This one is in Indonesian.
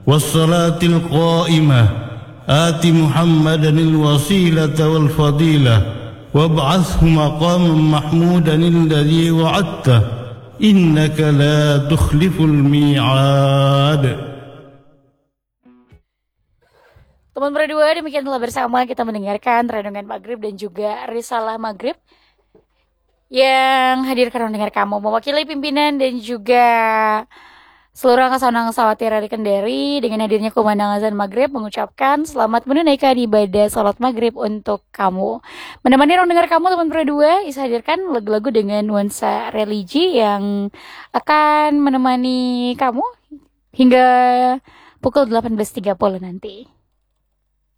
والصلاة القائمة آت محمدا الوسيلة والفضيلة وابعثه مقاما محمودا الذي وعدته إنك لا تخلف الميعاد. Teman berdua, demikian telah bersama kita mendengarkan Renungan Maghrib dan juga Risalah Maghrib yang hadirkan mendengar kamu mewakili pimpinan dan juga seluruh angkasa di Kendari. Dengan hadirnya kumandang azan Maghrib mengucapkan selamat menunaikan ibadah salat Maghrib untuk kamu. Menemani ruang dengar kamu teman berdua, Isa hadirkan lagu-lagu dengan nuansa religi yang akan menemani kamu hingga pukul 18.30 nanti.